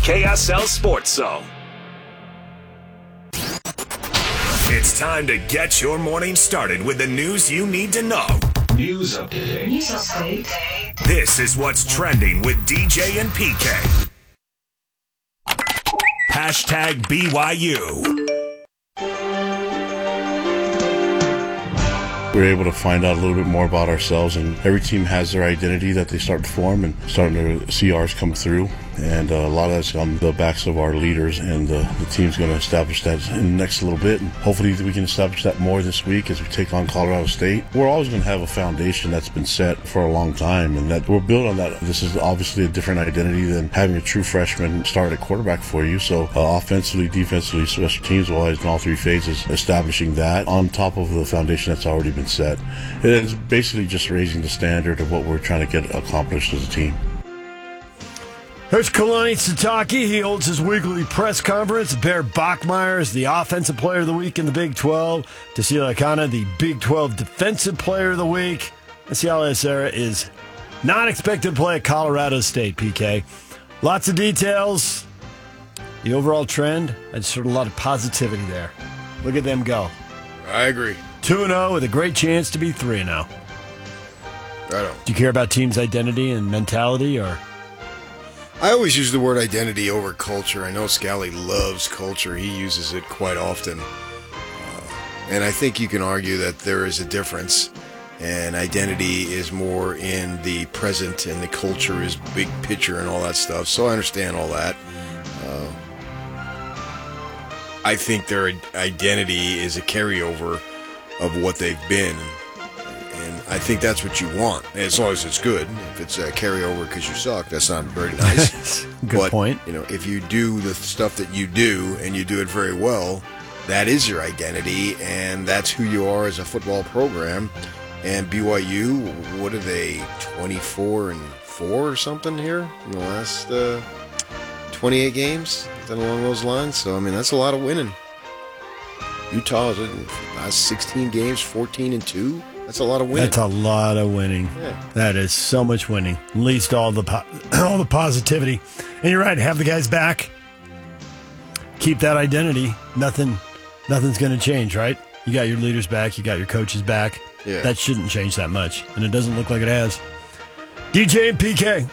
KSL Sports Zone. It's time to get your morning started with the news you need to know. News update. This is what's trending with DJ and PK. Hashtag BYU. We're able to find out a little bit more about ourselves, and every team has their identity that they start to form and starting to see ours come through. And a lot of that's on the backs of our leaders, and the team's going to establish that in the next little bit. And hopefully we can establish that more this week as we take on Colorado State. We're always going to have a foundation that's been set for a long time, and that we're built on that. This is obviously a different identity than having a true freshman start at quarterback for you. So offensively, defensively, special teams wise, in all three phases, establishing that on top of the foundation that's already been set. It's basically just raising the standard of what we're trying to get accomplished as a team. There's Kalani Sitake. He holds his weekly press conference. Bear Bachmeier is the Offensive Player of the Week in the Big 12. Tassilo Akana, the Big 12 Defensive Player of the Week. Asiala Isera is not expected to play at Colorado State, PK. Lots of details. The overall trend, I just heard a lot of positivity there. Look at them go. I agree. 2-0 with a great chance to be 3-0. Right on. Do you care about team's identity and mentality, or... I always use the word identity over culture. I know Scally loves culture. He uses it quite often. And I think you can argue that there is a difference. And identity is more in the present, and the culture is big picture and all that stuff. So I understand all that. I think their identity is a carryover of what they've been. And I think that's what you want, as long as it's good. If it's a carryover because you suck, that's not very nice. Good point. You know, if you do the stuff that you do and you do it very well, that is your identity, and that's who you are as a football program. And BYU, what are they, 24-4 or something here in the last 28 games? Something along those lines. So, I mean, that's a lot of winning. Utah is in the last 16 games, 14-2. That's a lot of winning. That's a lot of winning. Yeah. That is so much winning. At least all the positivity. And you're right. Have the guys back. Keep that identity. Nothing's going to change, right? You got your leaders back. You got your coaches back. Yeah. That shouldn't change that much. And it doesn't look like it has. DJ and PK.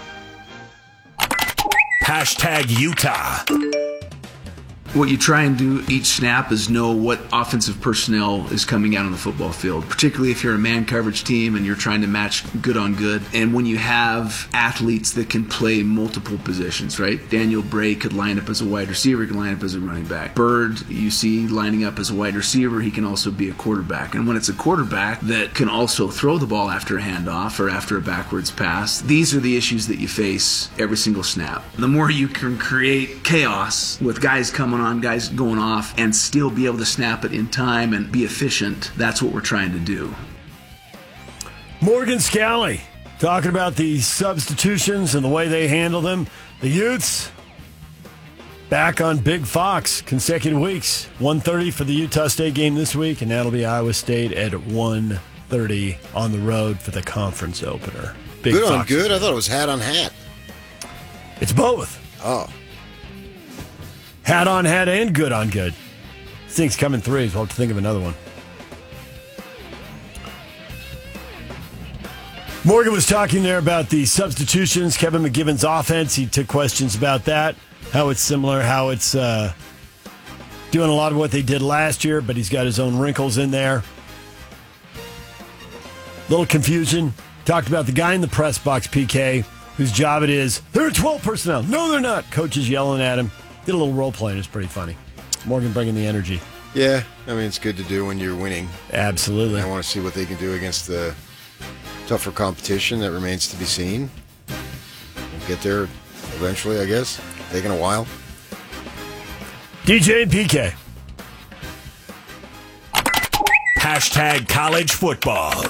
Hashtag Utah. What you try and do each snap is know what offensive personnel is coming out on the football field, particularly if you're a man coverage team and you're trying to match good on good. And when you have athletes that can play multiple positions, right? Daniel Bray could line up as a wide receiver, could line up as a running back. Bird, you see lining up as a wide receiver, he can also be a quarterback. And when it's a quarterback that can also throw the ball after a handoff or after a backwards pass, these are the issues that you face every single snap. The more you can create chaos with guys coming on, guys going off, and still be able to snap it in time and be efficient, that's what we're trying to do. Morgan Scally talking about the substitutions and the way they handle them. The Utes back on Big Fox consecutive weeks. 1:30 for the Utah State game this week, and that'll be Iowa State at 1:30 on the road for the conference opener. Big Good Fox on good? I thought it was hat on hat. It's both. Oh. Hat on hat and good on good. This thing's coming threes. We'll have to think of another one. Morgan was talking there about the substitutions, Kevin McGivern's offense. He took questions about that, how it's similar, how it's doing a lot of what they did last year, but he's got his own wrinkles in there. Little confusion. Talked about the guy in the press box, PK, whose job it is. There are 12 personnel. No, they're not. Coach is yelling at him. Did a little role playing. It's pretty funny. Morgan bringing the energy. Yeah, I mean, it's good to do when you're winning. Absolutely. I want to see what they can do against the tougher competition that remains to be seen. We'll get there eventually, I guess. Taking a while. DJ and PK. Hashtag college football.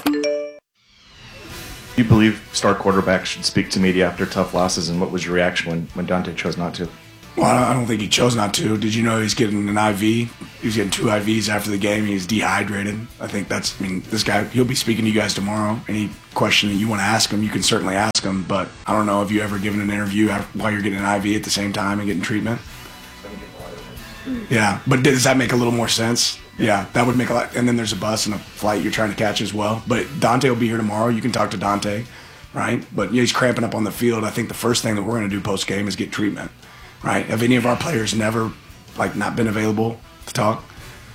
Do you believe star quarterbacks should speak to media after tough losses, and what was your reaction when Dante chose not to? Well, I don't think he chose not to. Did you know he's getting an IV? He was getting 2 IVs after the game. He's dehydrated. I think this guy, he'll be speaking to you guys tomorrow. Any question that you want to ask him, you can certainly ask him. But I don't know if you ever given an interview while you're getting an IV at the same time and getting treatment. Yeah, but does that make a little more sense? Yeah, that would make a lot. And then there's a bus and a flight you're trying to catch as well. But Dante will be here tomorrow. You can talk to Dante, right? But yeah, he's cramping up on the field. I think the first thing that we're going to do post-game is get treatment. Right? Have any of our players never, not been available to talk?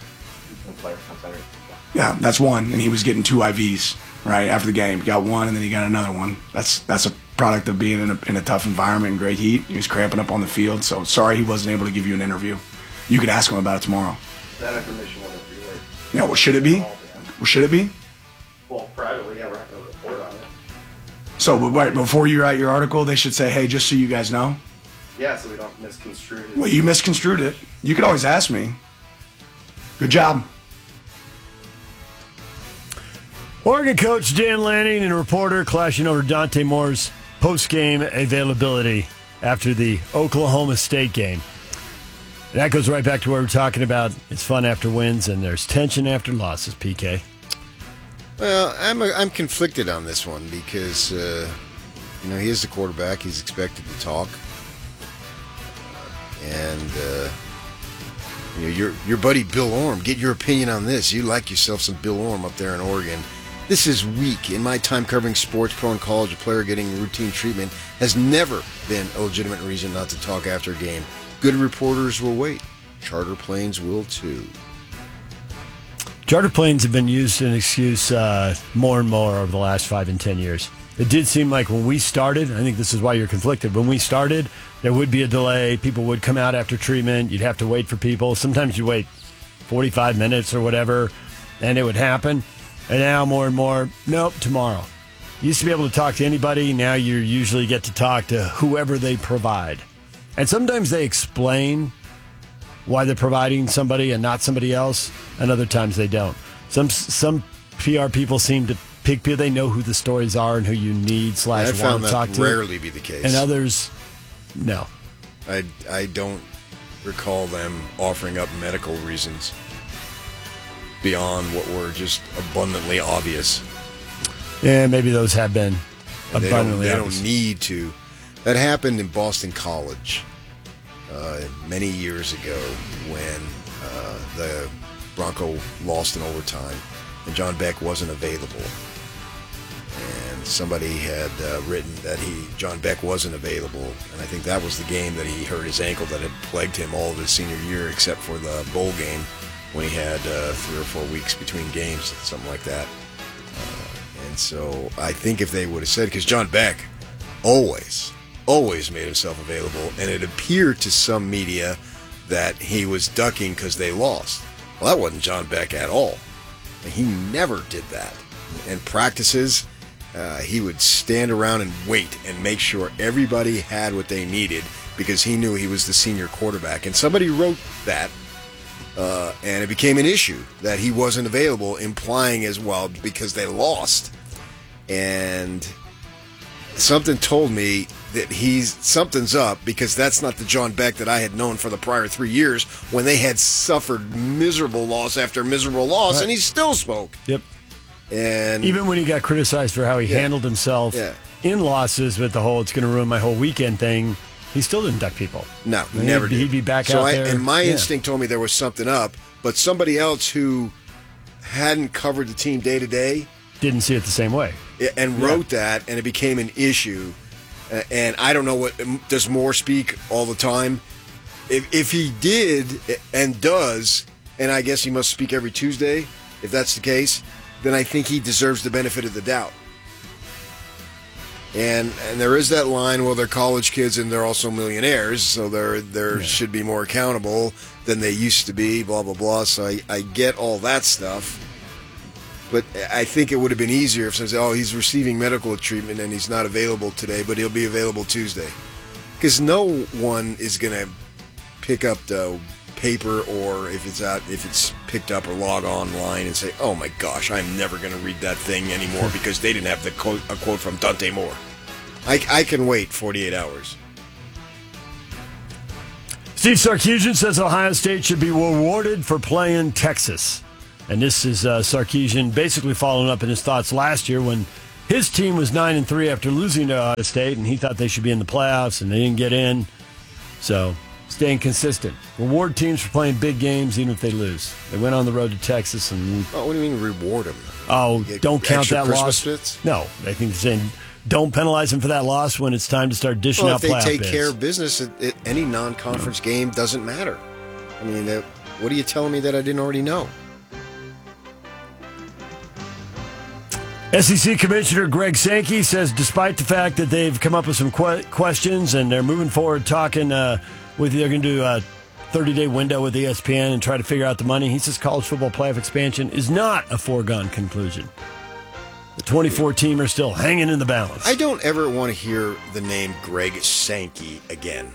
Yeah, that's one. And he was getting 2 IVs, right, after the game. He got one, and then he got another one. That's a product of being in a tough environment and great heat. He was cramping up on the field. So sorry he wasn't able to give you an interview. You could ask him about it tomorrow. That information wasn't relayed. Yeah, well, should it be? Well, should it be? Well, privately, yeah, we're not going to report on it. So, right before you write your article, they should say, hey, just so you guys know. Yeah, so we don't misconstrue it. Well, you misconstrued it. You could always ask me. Good job. Oregon coach Dan Lanning and reporter clashing over Dante Moore's post-game availability after the Oklahoma State game. And that goes right back to what we're talking about. It's fun after wins, and there's tension after losses, PK. Well, I'm conflicted on this one because, he is the quarterback. He's expected to talk. And your buddy Bill Orm, get your opinion on this. You like yourself some Bill Orm up there in Oregon. This is weak. In my time covering sports, pro, and college, a player getting routine treatment has never been a legitimate reason not to talk after a game. Good reporters will wait. Charter planes will too. Charter planes have been used as an excuse more and more over the last 5 and 10 years. It did seem like when we started, I think this is why you're conflicted, when we started, there would be a delay. People would come out after treatment. You'd have to wait for people. Sometimes you wait 45 minutes or whatever, and it would happen. And now more and more, nope, tomorrow. You used to be able to talk to anybody. Now you usually get to talk to whoever they provide. And sometimes they explain why they're providing somebody and not somebody else, and other times they don't. Some PR people seem to pick people. They know who the stories are and who you need / want to talk to. I found that rarely be the case. And others, no. I don't recall them offering up medical reasons beyond what were just abundantly obvious. Yeah, maybe those have been abundantly obvious. They don't need to. That happened in Boston College many years ago when the Bronco lost in overtime and John Beck wasn't available. And somebody had written that John Beck wasn't available, and I think that was the game that he hurt his ankle that had plagued him all of his senior year except for the bowl game when he had 3 or 4 weeks between games, something like that. And so I think if they would have said, because John Beck always made himself available, and it appeared to some media that he was ducking because they lost. Well, that wasn't John Beck at all. He never did that. In practices, he would stand around and wait and make sure everybody had what they needed because he knew he was the senior quarterback. And somebody wrote that, and it became an issue that he wasn't available, implying as well because they lost. And something told me that something's up because that's not the John Beck that I had known for the prior 3 years when they had suffered miserable loss after miserable loss, right. And he still spoke. Yep. And even when he got criticized for how he handled himself in losses with the whole "it's going to ruin my whole weekend" thing, he still didn't duck people. No, never did. He'd be back out there. And my instinct told me there was something up, but somebody else who hadn't covered the team day to day didn't see it the same way. And wrote that, and it became an issue. And I don't know what does Moore speak all the time. If he did and does, and I guess he must speak every Tuesday, if that's the case, then I think he deserves the benefit of the doubt. And there is that line, well, they're college kids and they're also millionaires, so they should be more accountable than they used to be, blah, blah, blah. So I get all that stuff. But I think it would have been easier if someone said, oh, he's receiving medical treatment and he's not available today, but he'll be available Tuesday. Because no one is going to pick up the paper or if it's picked up or log online and say, oh my gosh, I'm never going to read that thing anymore because they didn't have a quote from Dante Moore. I can wait 48 hours. Steve Sarkisian says Ohio State should be rewarded for playing Texas. And this is Sarkisian basically following up in his thoughts last year when his team was 9-3 after losing to Ohio State, and he thought they should be in the playoffs, and they didn't get in. So, staying consistent. Reward teams for playing big games even if they lose. They went on the road to Texas and... Oh, what do you mean reward them? Oh, don't count that Christmas loss. Fits? No, I think they're saying don't penalize them for that loss when it's time to start dishing out playoff if they take bids. care of business, any non-conference game doesn't matter. I mean, what are you telling me that I didn't already know? SEC Commissioner Greg Sankey says despite the fact that they've come up with some questions and they're moving forward talking they're going to do a 30-day window with ESPN and try to figure out the money, he says college football playoff expansion is not a foregone conclusion. The 24 team are still hanging in the balance. I don't ever want to hear the name Greg Sankey again.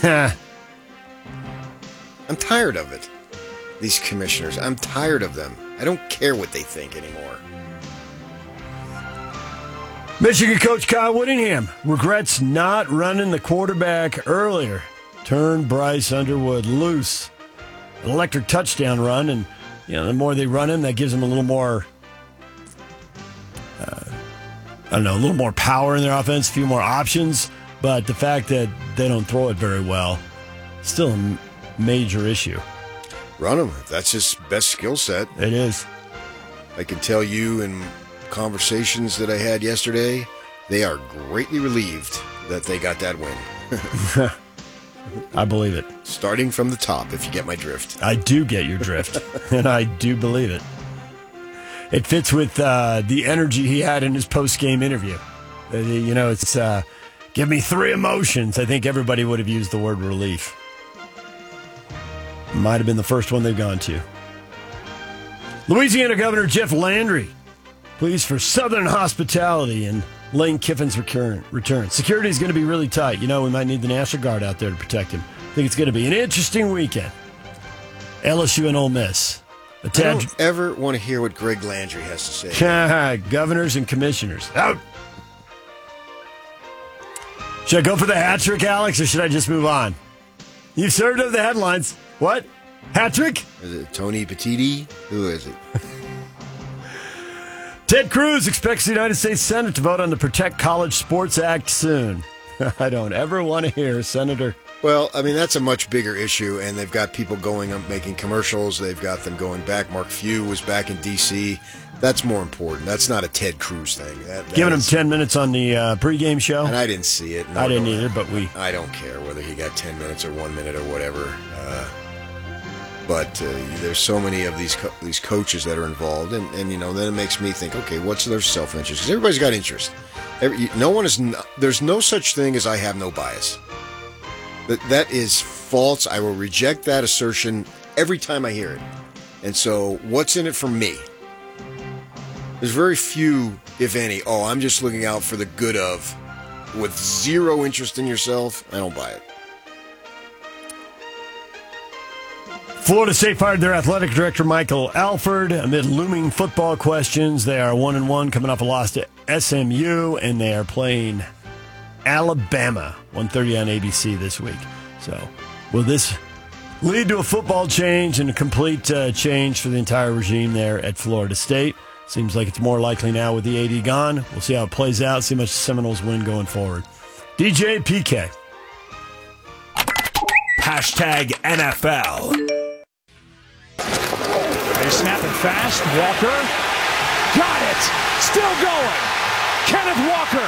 I'm tired of it. These commissioners, I'm tired of them. I don't care what they think anymore. Michigan coach Kyle Whittingham regrets not running the quarterback earlier. Turned Bryce Underwood loose. An electric touchdown run, and the more they run him, that gives them a little more, a little more power in their offense, a few more options. But the fact that they don't throw it very well, still a major issue. Run him. That's his best skill set. It is. I can tell you in conversations that I had yesterday, they are greatly relieved that they got that win. I believe it. Starting from the top, if you get my drift. I do get your drift, and I do believe it. It fits with the energy he had in his post-game interview. It's give me 3 emotions. I think everybody would have used the word relief. Might have been the first one they've gone to. Louisiana Governor Jeff Landry pleads for Southern hospitality and Lane Kiffin's return. Security is going to be really tight. We might need the National Guard out there to protect him. I think it's going to be an interesting weekend. LSU and Ole Miss. I don't ever want to hear what Greg Landry has to say. Governors and commissioners. Out. Should I go for the hat trick, Alex, or should I just move on? You've served up the headlines. What? Hat trick? Is it Tony Petiti? Who is it? Ted Cruz expects the United States Senate to vote on the Protect College Sports Act soon. I don't ever want to hear Senator. Well, I mean, that's a much bigger issue, and they've got people going up making commercials. They've got them going back. Mark Few was back in D.C. That's more important. That's not a Ted Cruz thing. Giving him 10 minutes on the pregame show. And I didn't see it. I didn't either, but I don't care whether he got 10 minutes or 1 minute or whatever. But there's so many of these coaches that are involved, and then it makes me think, okay, what's their self-interest? Because everybody's got interest. There's no such thing as I have no bias. That is false. I will reject that assertion every time I hear it. And so, what's in it for me? There's very few, if any. Oh, I'm just looking out for the good of, with zero interest in yourself. I don't buy it. Florida State fired their athletic director, Michael Alford, amid looming football questions. They are 1-1 coming off a loss to SMU, and they are playing Alabama, 1:30 on ABC this week. So, will this lead to a football change and a complete change for the entire regime there at Florida State? Seems like it's more likely now with the AD gone. We'll see how it plays out, see how much the Seminoles win going forward. DJ PK. #NFL. They snap it fast. Walker. Got it. Still going. Kenneth Walker.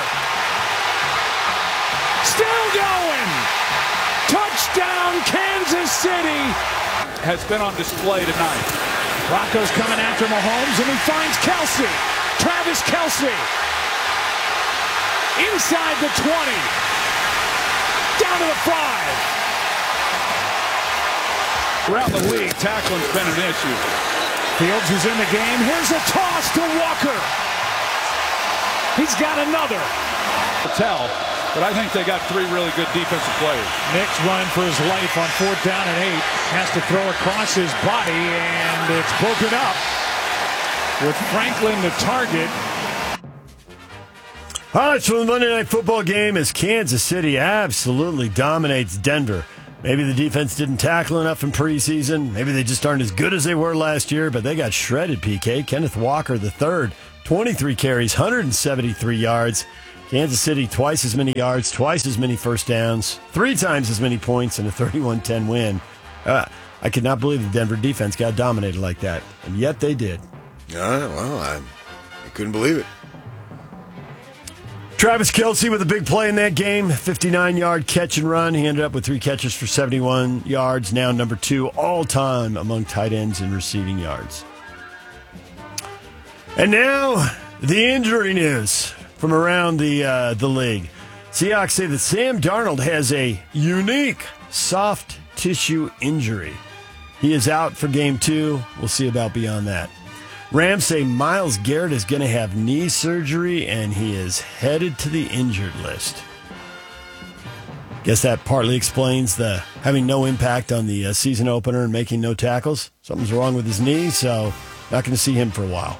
Still going. Touchdown, Kansas City. Has been on display tonight. Rocco's coming after Mahomes, and he finds Kelsey. Travis Kelsey. Inside the 20. Down to the 5. Around the league, tackling's been an issue. Fields is in the game. Here's a toss to Walker. He's got another. Tell, but I think they got 3 really good defensive players. Nick's running for his life on 4th down and 8. Has to throw across his body, and it's broken up with Franklin the target. Highlights from the Monday Night Football game as Kansas City absolutely dominates Denver. Maybe the defense didn't tackle enough in preseason. Maybe they just aren't as good as they were last year, but they got shredded, PK. Kenneth Walker III, 23 carries, 173 yards. Kansas City, twice as many yards, twice as many first downs, 3 times as many points in a 31-10 win. I could not believe the Denver defense got dominated like that, and yet they did. I couldn't believe it. Travis Kelce with a big play in that game, 59-yard catch and run. He ended up with 3 catches for 71 yards, now number 2 all-time among tight ends in receiving yards. And now, the injury news from around the league. Seahawks say that Sam Darnold has a unique soft tissue injury. He is out for Game 2. We'll see about beyond that. Rams say Myles Garrett is going to have knee surgery, and he is headed to the injured list. Guess that partly explains the having no impact on the season opener and making no tackles. Something's wrong with his knee, so not going to see him for a while.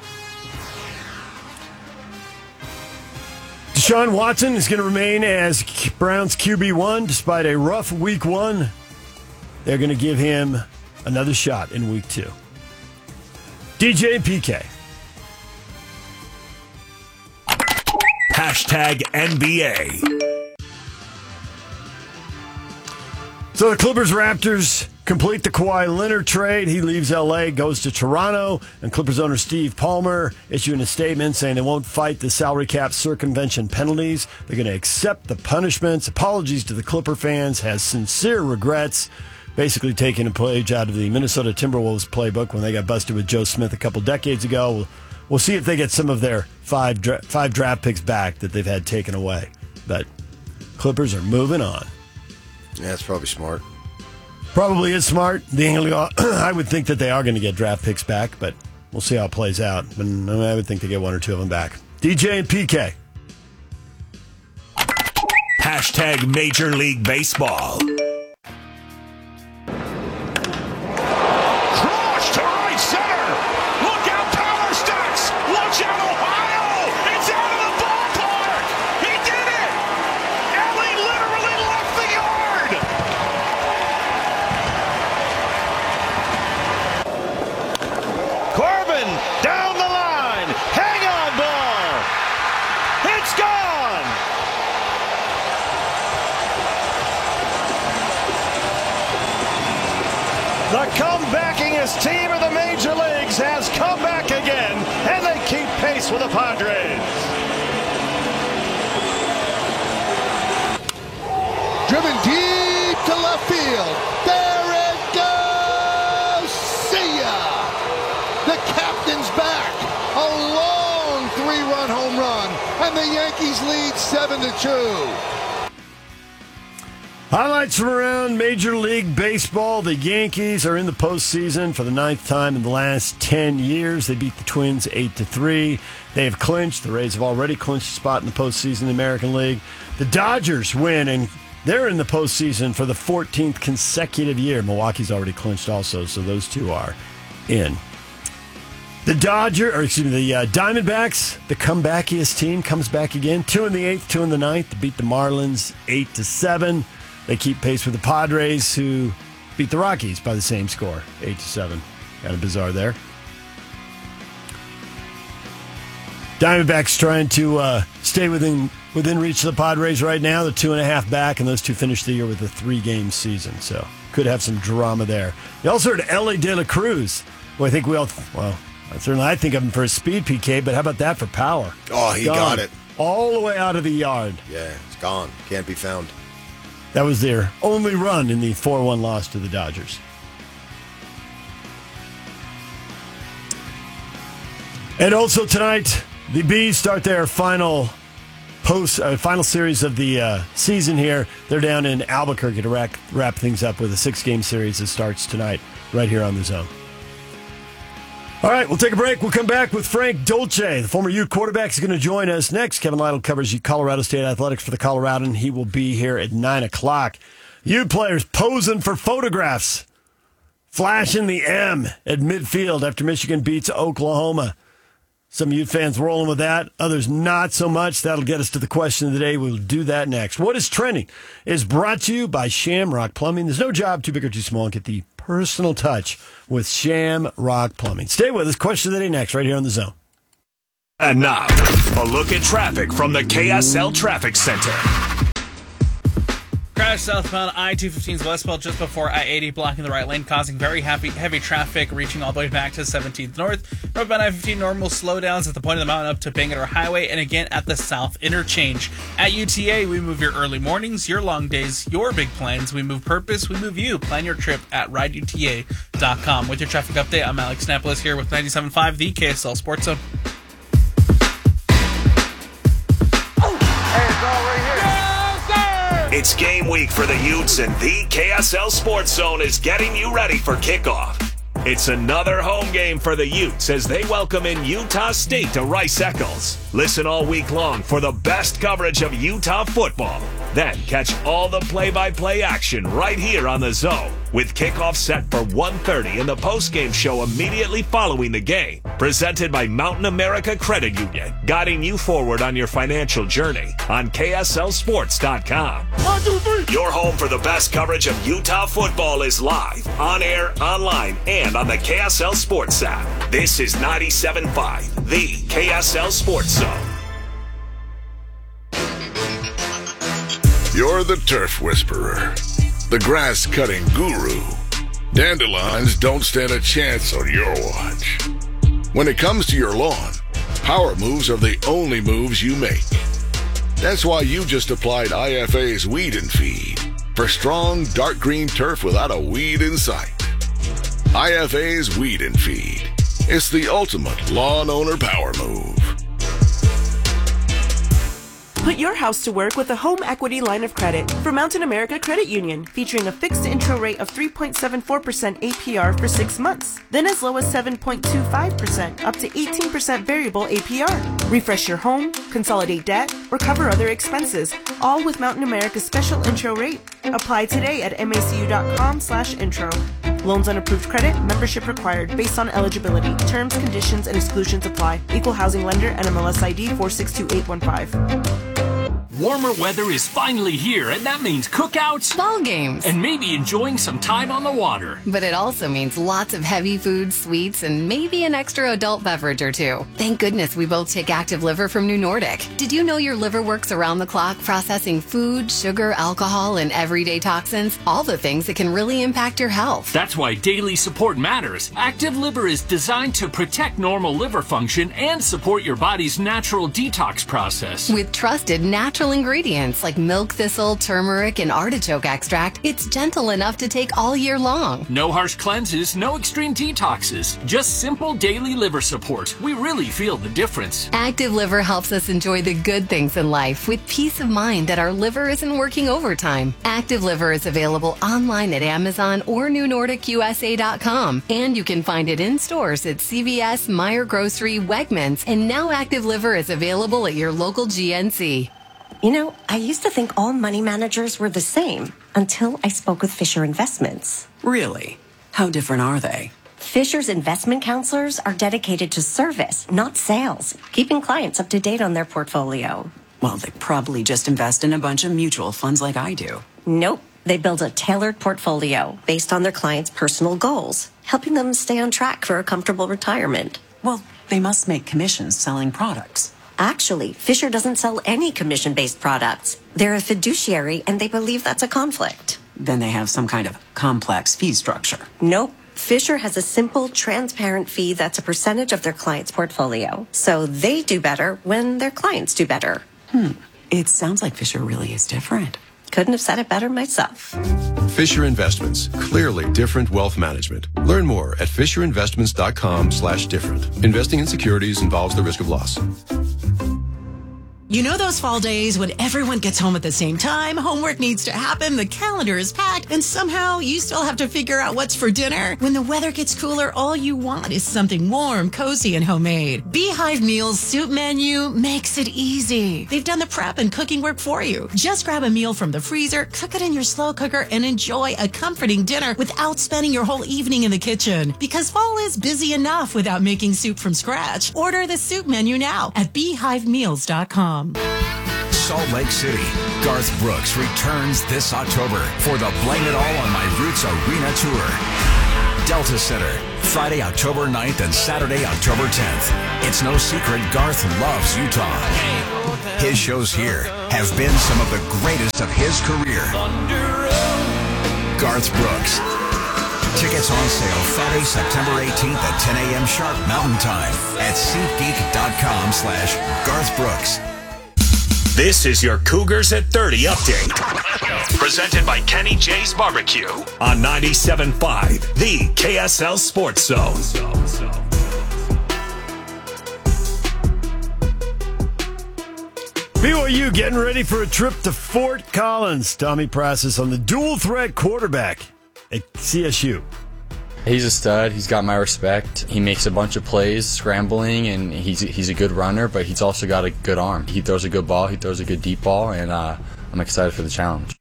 Deshaun Watson is going to remain as Browns QB1 despite a rough Week 1. They're going to give him another shot in Week 2. DJ and PK. Hashtag NBA. So the Clippers-Raptors complete the Kawhi Leonard trade. He leaves L.A., goes to Toronto, and Clippers owner Steve Ballmer issuing a statement saying they won't fight the salary cap circumvention penalties. They're going to accept the punishments. Apologies to the Clipper fans, has sincere regrets. Basically taking a page out of the Minnesota Timberwolves playbook when they got busted with Joe Smith a couple decades ago. We'll see if they get some of their five draft picks back that they've had taken away. But Clippers are moving on. Yeah, that's probably smart. Probably is smart. I would think that they are going to get draft picks back, but we'll see how it plays out. But I would think they get 1 or 2 of them back. DJ and PK. Hashtag Major League Baseball. The comebackingest team in the major leagues has come back again, and they keep pace with the Padres. Driven deep to left field. There it goes. See ya. The captain's back. A long 3-run home run, and the Yankees lead 7-2. Highlights from around Major League Baseball. The Yankees are in the postseason for the 9th time in the last 10 years. They beat the Twins 8-3. They have clinched. The Rays have already clinched a spot in the postseason in the American League. The Dodgers win, and they're in the postseason for the 14th consecutive year. Milwaukee's already clinched also, so those two are in. The Diamondbacks, the comebackiest team, comes back again. 2 in the 8th, 2 in the 9th to beat the Marlins 8-7. They keep pace with the Padres, who beat the Rockies by the same score, 8-7. Kind of bizarre there. Diamondbacks trying to stay within reach of the Padres right now. They're 2.5 back, and those two finished the year with a 3-game season, so could have some drama there. You also heard Elly De La Cruz, who I think I think of him for his speed, PK, but how about that for power? Oh, he got it. All the way out of the yard. Yeah, it's gone. Can't be found. That was their only run in the 4-1 loss to the Dodgers. And also tonight, the Bees start their final series of the season here. They're down in Albuquerque to wrap things up with a 6-game series that starts tonight right here on the Zone. All right, we'll take a break. We'll come back with Frank Dolce, the former Ute quarterback, is going to join us next. Kevin Lytle covers Colorado State athletics for the Coloradan. He will be here at 9 o'clock. Ute players posing for photographs, flashing the M at midfield after Michigan beats Oklahoma. Some Ute fans rolling with that, others not so much. That'll get us to the question of the day. We'll do that next. What is trending is brought to you by Shamrock Plumbing. There's no job too big or too small. Get the personal touch with Shamrock Plumbing. Stay with us. Question of the day next, right here on The Zone. And now, a look at traffic from the KSL Traffic Center. Crash southbound I-215's westbound just before I-80, blocking the right lane, causing very heavy traffic, reaching all the way back to 17th North. Northbound I-15 normal slowdowns at the point of the mountain up to Bangalore Highway, and again at the South Interchange. At UTA, we move your early mornings, your long days, your big plans. We move purpose, we move you. Plan your trip at rideuta.com. With your traffic update, I'm Alex Napolis here with 97.5, the KSL Sports Zone. It's game week for the Utes, and the KSL Sports Zone is getting you ready for kickoff. It's another home game for the Utes as they welcome in Utah State to Rice Eccles. Listen all week long for the best coverage of Utah football. Then catch all the play-by-play action right here on The Zone, with kickoff set for 1:30 and the post-game show immediately following the game. Presented by Mountain America Credit Union, guiding you forward on your financial journey on KSLSports.com. 1, 2, 3. Your home for the best coverage of Utah football is live, on air, online, and on the KSL Sports app. This is 97.5, the KSL Sports Zone. You're the turf whisperer, the grass-cutting guru. Dandelions don't stand a chance on your watch. When it comes to your lawn, power moves are the only moves you make. That's why you just applied IFA's Weed and Feed for strong, dark green turf without a weed in sight. IFA's Weed and Feed. It's the ultimate lawn owner power move. Put your house to work with a home equity line of credit from Mountain America Credit Union, featuring a fixed intro rate of 3.74% APR for 6 months, then as low as 7.25%, up to 18% variable APR. Refresh your home, consolidate debt, or cover other expenses, all with Mountain America's special intro rate. Apply today at macu.com/intro. Loans on approved credit, membership required, based on eligibility. Terms, conditions, and exclusions apply. Equal housing lender, NMLS ID 462815. Warmer weather is finally here, and that means cookouts, ball games, and maybe enjoying some time on the water. But it also means lots of heavy food, sweets, and maybe an extra adult beverage or two. Thank goodness we both take Active Liver from New Nordic. Did you know your liver works around the clock, processing food, sugar, alcohol, and everyday toxins? All the things that can really impact your health. That's why daily support matters. Active Liver is designed to protect normal liver function and support your body's natural detox process. With trusted natural ingredients like milk thistle, turmeric, and artichoke extract, it's gentle enough to take all year long. No harsh cleanses, no extreme detoxes, just simple daily liver support. We really feel the difference. Active Liver helps us enjoy the good things in life with peace of mind that our liver isn't working overtime. Active Liver is available online at Amazon or NewNordicUSA.com, and you can find it in stores at CVS, Meijer Grocery, Wegmans, and now Active Liver is available at your local GNC. You know, I used to think all money managers were the same until I spoke with Fisher Investments. Really? How different are they? Fisher's investment counselors are dedicated to service, not sales, keeping clients up to date on their portfolio. Well, they probably just invest in a bunch of mutual funds like I do. Nope. They build a tailored portfolio based on their clients' personal goals, helping them stay on track for a comfortable retirement. Well, they must make commissions selling products. Actually, Fisher doesn't sell any commission-based products. They're a fiduciary, and they believe that's a conflict. Then they have some kind of complex fee structure. Nope. Fisher has a simple, transparent fee that's a percentage of their client's portfolio. So they do better when their clients do better. It sounds like Fisher really is different. Couldn't have said it better myself. Fisher Investments. Clearly different wealth management. Learn more at FisherInvestments.com/different. Investing in securities involves the risk of loss. You know those fall days when everyone gets home at the same time, homework needs to happen, the calendar is packed, and somehow you still have to figure out what's for dinner? When the weather gets cooler, all you want is something warm, cozy, and homemade. Beehive Meals soup menu makes it easy. They've done the prep and cooking work for you. Just grab a meal from the freezer, cook it in your slow cooker, and enjoy a comforting dinner without spending your whole evening in the kitchen. Because fall is busy enough without making soup from scratch. Order the soup menu now at beehivemeals.com. Salt Lake City. Garth Brooks returns this October for the Blame It All on My Roots Arena Tour. Delta Center, Friday, October 9th and Saturday, October 10th. It's no secret Garth loves Utah. His shows here have been some of the greatest of his career. Garth Brooks. Tickets on sale Friday, September 18th at 10 a.m. sharp Mountain Time at SeatGeek.com/Garth Brooks. This is your Cougars at 30 update. Presented by Kenny J's Barbecue on 97.5, the KSL Sports Zone. BYU getting ready for a trip to Fort Collins. Tommy Prasis on the dual threat quarterback at CSU. He's a stud. He's got my respect. He makes a bunch of plays scrambling, and he's a good runner, but he's also got a good arm. He throws a good ball. He throws a good deep ball, and I'm excited for the challenge.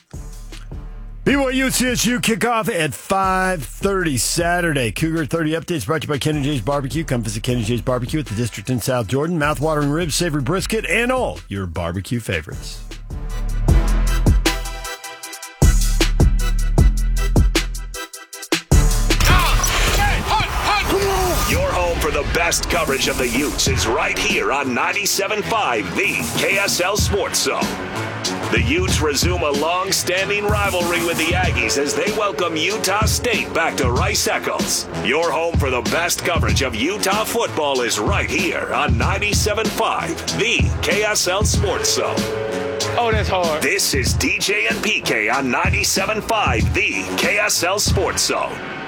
BYU CSU kickoff at 5:30 Saturday. Cougar 30 updates brought to you by Kenny J's Barbecue. Come visit Kenny J's Barbecue at the District in South Jordan. Mouth-watering ribs, savory brisket, and all your barbecue favorites. Your home for the best coverage of the Utes is right here on 97.5, the KSL Sports Zone. The Utes resume a long-standing rivalry with the Aggies as they welcome Utah State back to Rice-Eccles. Your home for the best coverage of Utah football is right here on 97.5, the KSL Sports Zone. Oh, that's hard. This is DJ and PK on 97.5, the KSL Sports Zone.